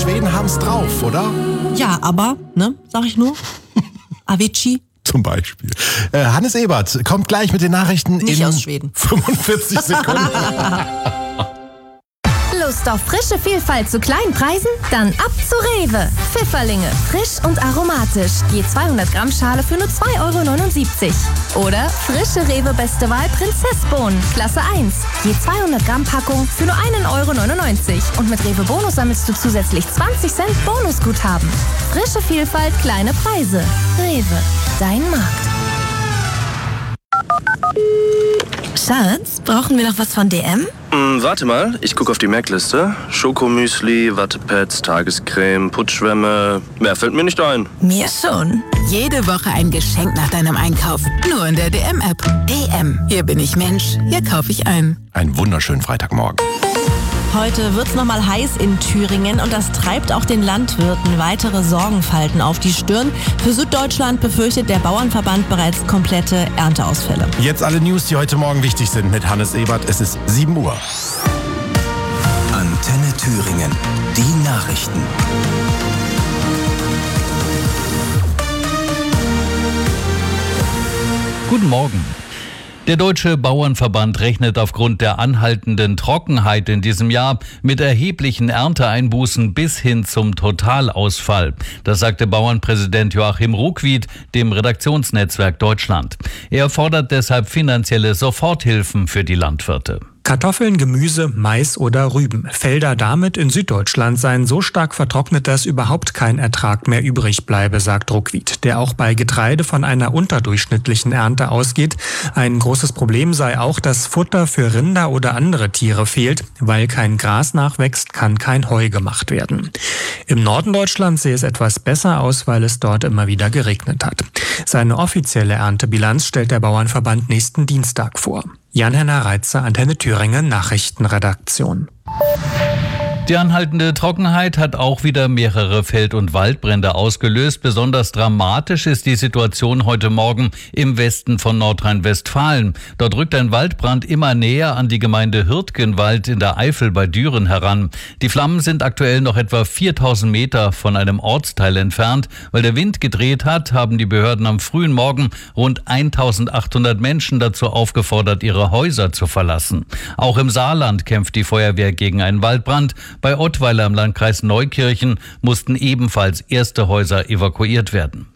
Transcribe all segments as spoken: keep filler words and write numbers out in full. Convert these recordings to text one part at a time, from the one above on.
Schweden haben's drauf, oder? Ja, aber, ne, sag ich nur. Avicii. Zum Beispiel. Äh, Hannes Ebert kommt gleich mit den Nachrichten Nicht in aus Schweden. fünfundvierzig Sekunden. Lust auf frische Vielfalt zu kleinen Preisen? Dann ab zu Rewe. Pfifferlinge, frisch und aromatisch. Je zweihundert Gramm Schale für nur zwei Euro neunundsiebzig. Oder frische Rewe Beste Wahl Prinzessbohnen, Klasse eins. Je zweihundert Gramm Packung für nur einen Euro neunundneunzig. Und mit Rewe Bonus sammelst du zusätzlich zwanzig Cent Bonusguthaben. Frische Vielfalt, kleine Preise. Rewe, dein Markt. Schatz, brauchen wir noch was von D M? Hm, warte mal, ich gucke auf die Merkliste. Schokomüsli, Wattepads, Tagescreme, Putzschwämme. Mehr fällt mir nicht ein. Mir schon. Jede Woche ein Geschenk nach deinem Einkauf. Nur in der D M-App. D M. Hier bin ich Mensch. Hier kaufe ich ein. Einen wunderschönen Freitagmorgen. Heute wird's nochmal heiß in Thüringen und das treibt auch den Landwirten weitere Sorgenfalten auf die Stirn. Für Süddeutschland befürchtet der Bauernverband bereits komplette Ernteausfälle. Jetzt alle News, die heute Morgen wichtig sind mit Hannes Ebert. Es ist sieben Uhr. Antenne Thüringen. Die Nachrichten. Guten Morgen. Der Deutsche Bauernverband rechnet aufgrund der anhaltenden Trockenheit in diesem Jahr mit erheblichen Ernteeinbußen bis hin zum Totalausfall. Das sagte Bauernpräsident Joachim Ruckwied dem Redaktionsnetzwerk Deutschland. Er fordert deshalb finanzielle Soforthilfen für die Landwirte. Kartoffeln, Gemüse, Mais oder Rüben. Felder damit in Süddeutschland seien so stark vertrocknet, dass überhaupt kein Ertrag mehr übrig bleibe, sagt Ruckwied, der auch bei Getreide von einer unterdurchschnittlichen Ernte ausgeht. Ein großes Problem sei auch, dass Futter für Rinder oder andere Tiere fehlt. Weil kein Gras nachwächst, kann kein Heu gemacht werden. Im Norden Deutschlands sehe es etwas besser aus, weil es dort immer wieder geregnet hat. Seine offizielle Erntebilanz stellt der Bauernverband nächsten Dienstag vor. Jan-Henner Reitzer, Antenne Thüringen, Nachrichtenredaktion. Die anhaltende Trockenheit hat auch wieder mehrere Feld- und Waldbrände ausgelöst. Besonders dramatisch ist die Situation heute Morgen im Westen von Nordrhein-Westfalen. Dort rückt ein Waldbrand immer näher an die Gemeinde Hürtgenwald in der Eifel bei Düren heran. Die Flammen sind aktuell noch etwa viertausend Meter von einem Ortsteil entfernt. Weil der Wind gedreht hat, haben die Behörden am frühen Morgen rund eintausendachthundert Menschen dazu aufgefordert, ihre Häuser zu verlassen. Auch im Saarland kämpft die Feuerwehr gegen einen Waldbrand. Bei Ottweiler im Landkreis Neukirchen mussten ebenfalls erste Häuser evakuiert werden.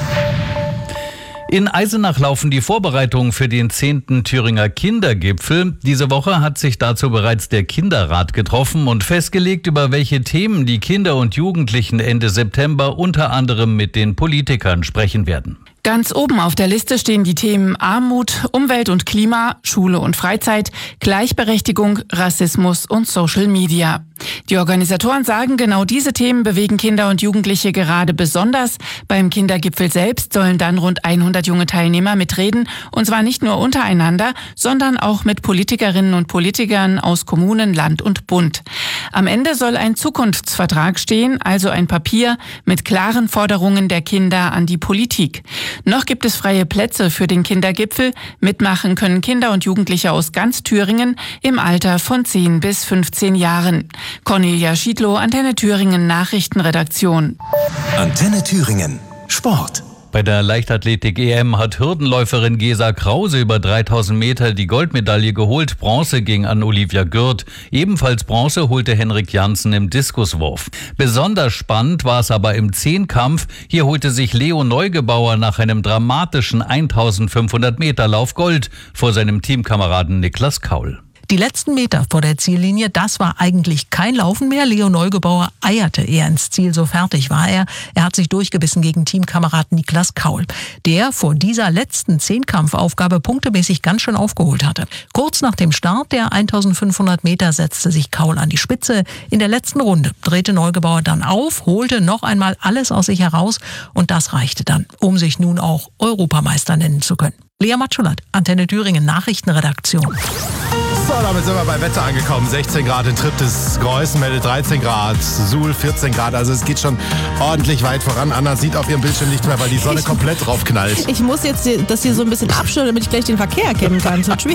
In Eisenach laufen die Vorbereitungen für den zehnten Thüringer Kindergipfel. Diese Woche hat sich dazu bereits der Kinderrat getroffen und festgelegt, über welche Themen die Kinder und Jugendlichen Ende September unter anderem mit den Politikern sprechen werden. Ganz oben auf der Liste stehen die Themen Armut, Umwelt und Klima, Schule und Freizeit, Gleichberechtigung, Rassismus und Social Media. Die Organisatoren sagen, genau diese Themen bewegen Kinder und Jugendliche gerade besonders. Beim Kindergipfel selbst sollen dann rund hundert junge Teilnehmer mitreden, und zwar nicht nur untereinander, sondern auch mit Politikerinnen und Politikern aus Kommunen, Land und Bund. Am Ende soll ein Zukunftsvertrag stehen, also ein Papier mit klaren Forderungen der Kinder an die Politik. Noch gibt es freie Plätze für den Kindergipfel. Mitmachen können Kinder und Jugendliche aus ganz Thüringen im Alter von zehn bis fünfzehn Jahren. Cornelia Schiedlow, Antenne Thüringen Nachrichtenredaktion. Antenne Thüringen Sport. Bei der Leichtathletik-E M hat Hürdenläuferin Gesa Krause über dreitausend Meter die Goldmedaille geholt. Bronze ging an Olivia Gürt. Ebenfalls Bronze holte Henrik Janssen im Diskuswurf. Besonders spannend war es aber im Zehnkampf. Hier holte sich Leo Neugebauer nach einem dramatischen eintausendfünfhundert Meter Lauf Gold vor seinem Teamkameraden Niklas Kaul. Die letzten Meter vor der Ziellinie, das war eigentlich kein Laufen mehr. Leo Neugebauer eierte eher ins Ziel, so fertig war er. Er hat sich durchgebissen gegen Teamkamerad Niklas Kaul, der vor dieser letzten Zehnkampfaufgabe punktemäßig ganz schön aufgeholt hatte. Kurz nach dem Start der eintausendfünfhundert Meter setzte sich Kaul an die Spitze. In der letzten Runde drehte Neugebauer dann auf, holte noch einmal alles aus sich heraus und das reichte dann, um sich nun auch Europameister nennen zu können. Lea Matschulat, Antenne Thüringen Nachrichtenredaktion. So, damit sind wir beim Wetter angekommen. sechzehn Grad in Triptis, Greußen meldet dreizehn Grad, Suhl vierzehn Grad. Also es geht schon ordentlich weit voran. Anna sieht auf ihrem Bildschirm nicht mehr, weil die Sonne komplett drauf knallt. Ich muss jetzt das hier so ein bisschen abstellen, damit ich gleich den Verkehr erkennen kann.